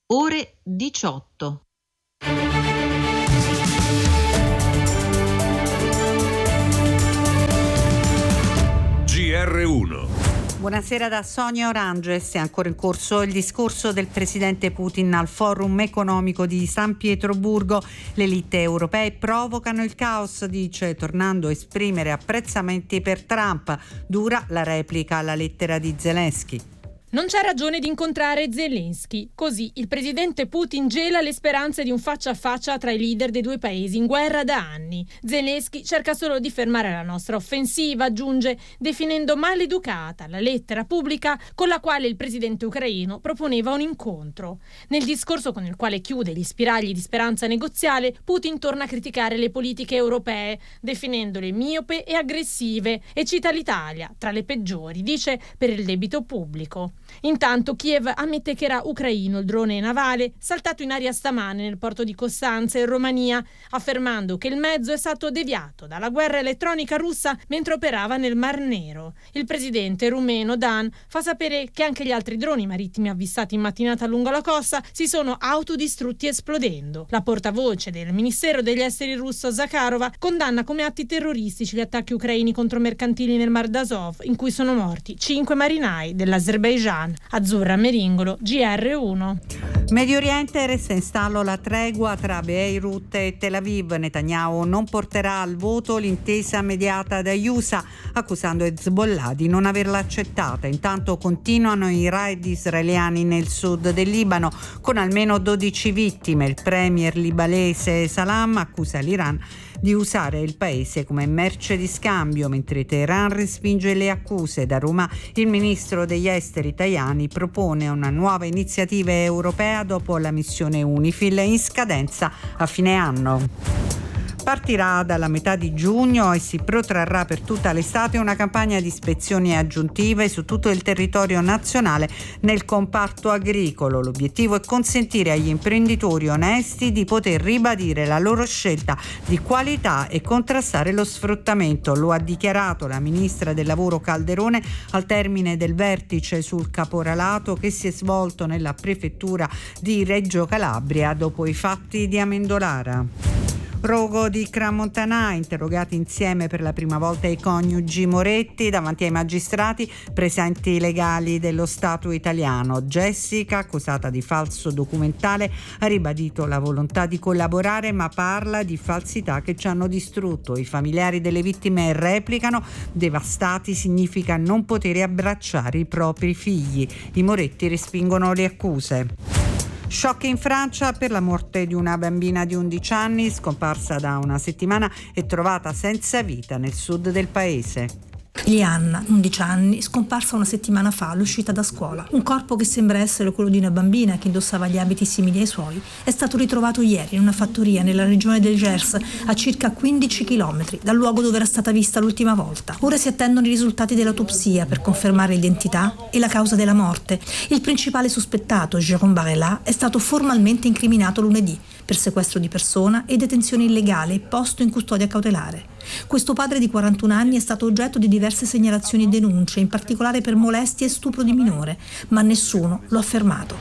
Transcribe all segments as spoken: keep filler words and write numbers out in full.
ore diciotto. G R uno. Buonasera da Sonia Oranges. È ancora in corso il discorso del presidente Putin al forum economico di San Pietroburgo. Le elite europee provocano il caos, dice, tornando a esprimere apprezzamenti per Trump. Dura la replica alla lettera di Zelensky. Non c'è ragione di incontrare Zelensky. Così il presidente Putin gela le speranze di un faccia a faccia tra i leader dei due paesi in guerra da anni. Zelensky cerca solo di fermare la nostra offensiva, aggiunge, definendo maleducata la lettera pubblica con la quale il presidente ucraino proponeva un incontro. Nel discorso con il quale chiude gli spiragli di speranza negoziale, Putin torna a criticare le politiche europee, definendole miope e aggressive, e cita l'Italia, tra le peggiori, dice, per il debito pubblico. Intanto Kiev ammette che era ucraino il drone navale saltato in aria stamane nel porto di Costanza in Romania, affermando che il mezzo è stato deviato dalla guerra elettronica russa mentre operava nel Mar Nero. Il presidente rumeno Dan fa sapere che anche gli altri droni marittimi avvistati in mattinata lungo la costa si sono autodistrutti esplodendo. La portavoce del Ministero degli Esteri russo Zakharova condanna come atti terroristici gli attacchi ucraini contro mercantili nel Mar d'Azov, in cui sono morti cinque marinai dell'Azerbaigian. Azzurra Meringolo, G R uno. Medio Oriente, resta in stallo la tregua tra Beirut e Tel Aviv. Netanyahu non porterà al voto l'intesa mediata dagli U S A, accusando Hezbollah di non averla accettata. Intanto continuano i raid israeliani nel sud del Libano, con almeno dodici vittime. Il premier libanese Salam accusa l'Iran di usare il paese come merce di scambio, mentre Teheran respinge le accuse. Da Roma il ministro degli esteri Tajani propone una nuova iniziativa europea dopo la missione UNIFIL in scadenza a fine anno. Partirà dalla metà di giugno e si protrarrà per tutta l'estate una campagna di ispezioni aggiuntive su tutto il territorio nazionale nel comparto agricolo. L'obiettivo è consentire agli imprenditori onesti di poter ribadire la loro scelta di qualità e contrastare lo sfruttamento. Lo ha dichiarato la ministra del Lavoro Calderone al termine del vertice sul caporalato che si è svolto nella prefettura di Reggio Calabria dopo i fatti di Amendolara. Rogo di Crans-Montana, interrogati insieme per la prima volta i coniugi Moretti davanti ai magistrati, presenti legali dello Stato italiano. Jessica, accusata di falso documentale, ha ribadito la volontà di collaborare, ma parla di falsità che ci hanno distrutto. I familiari delle vittime replicano: devastati significa non poter abbracciare i propri figli. I Moretti respingono le accuse. Shock in Francia per la morte di una bambina di undici anni, scomparsa da una settimana e trovata senza vita nel sud del paese. Lianna, undici anni, scomparsa una settimana fa all'uscita da scuola. Un corpo che sembra essere quello di una bambina che indossava gli abiti simili ai suoi è stato ritrovato ieri in una fattoria nella regione del Gers, a circa quindici chilometri dal luogo dove era stata vista l'ultima volta. Ora si attendono i risultati dell'autopsia per confermare l'identità e la causa della morte. Il principale sospettato, Jérôme Barella, è stato formalmente incriminato lunedì per sequestro di persona e detenzione illegale posto in custodia cautelare. Questo padre di quarantuno anni è stato oggetto di diverse segnalazioni e denunce, in particolare per molestie e stupro di minore, ma nessuno lo ha fermato.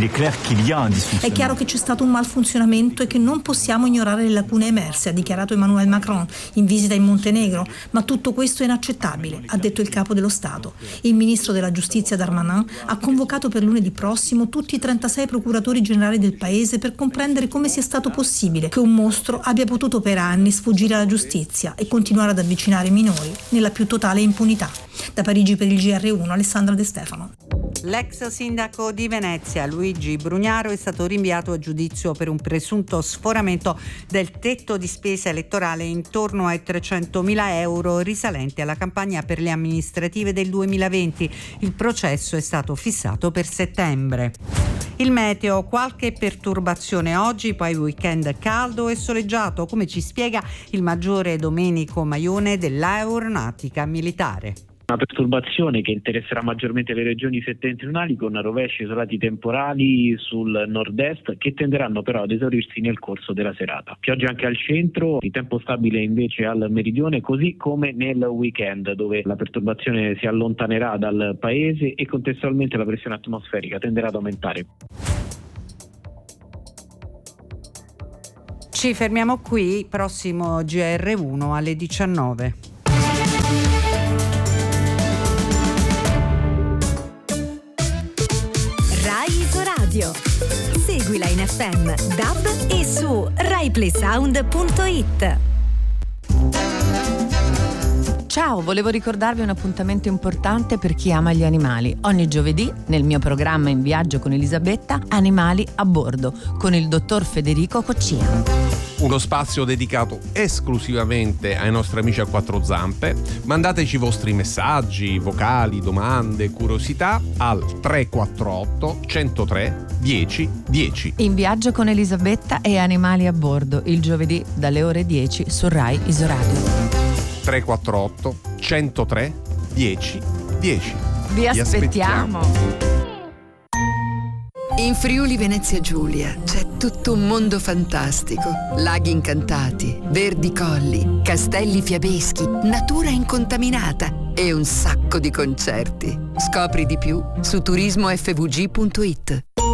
È chiaro che c'è stato un malfunzionamento e che non possiamo ignorare le lacune emerse, ha dichiarato Emmanuel Macron in visita in Montenegro, ma tutto questo è inaccettabile, ha detto il capo dello Stato. Il ministro della Giustizia Darmanin ha convocato per lunedì prossimo tutti i trentasei procuratori generali del paese per comprendere come sia stato possibile che un mostro abbia potuto per anni sfuggire alla giustizia e continuare ad avvicinare i minori nella più totale impunità. Da Parigi per il G R uno, Alessandra De Stefano. L'ex sindaco di Venezia, Luigi Brugnaro, è stato rinviato a giudizio per un presunto sforamento del tetto di spesa elettorale intorno ai trecentomila euro risalente alla campagna per le amministrative del duemilaventi. Il processo è stato fissato per settembre. Il meteo, qualche perturbazione oggi, poi weekend caldo e soleggiato, come ci spiega il maggiore Domenico Maione dell'Aeronautica Militare. Una perturbazione che interesserà maggiormente le regioni settentrionali, con rovesci isolati temporali sul nord-est che tenderanno però ad esaurirsi nel corso della serata. Pioggia anche al centro, di tempo stabile invece al meridione, così come nel weekend, dove la perturbazione si allontanerà dal paese e contestualmente la pressione atmosferica tenderà ad aumentare. Ci fermiamo qui, prossimo G R uno alle diciannove. Rai Isoradio. Seguila in F M, D A B e su rai play sound punto it. Ciao, volevo ricordarvi un appuntamento importante per chi ama gli animali. Ogni giovedì, nel mio programma In viaggio con Elisabetta, Animali a bordo, con il dottor Federico Coccina. Uno spazio dedicato esclusivamente ai nostri amici a quattro zampe. Mandateci i vostri messaggi, vocali, domande, curiosità al tre quattro otto, centotré, dieci, dieci. In viaggio con Elisabetta e Animali a bordo, il giovedì dalle ore dieci su Rai Isoradio. tre quattro otto, centotré, dieci, dieci. Vi, Vi aspettiamo. aspettiamo. In Friuli Venezia Giulia c'è tutto un mondo fantastico. Laghi incantati, verdi colli, castelli fiabeschi, natura incontaminata e un sacco di concerti. Scopri di più su turismo f v g punto it.